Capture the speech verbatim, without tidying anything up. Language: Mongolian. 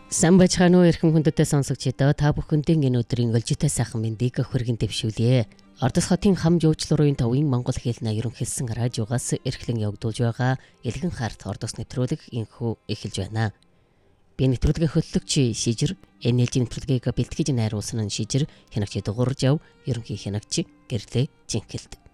Сан бачхаано эрхэм хүндэтэй сонсогчдоо та бүхэндээ энэ өдрийн өлжитэй сайхан мэндийг хүргэн дэвшүүлье. Ордос хотын хам жуулчлалын төвийн Монгол хэлний ерөнхийлсөн радиогоос эрхлэн явагдуулж байгаа Илгэн харт Ордос нэвтрүүлэг инхүү эхэлж байна. Би нэвтрүүлгийн хөтлөгч Шижир, эн эл жи нэвтрүүлгийг бэлтгэж найруулсан нь Шижир, хянагч дуурж яв, ерөнхий хянагч Гэрлээ Жинхэлд.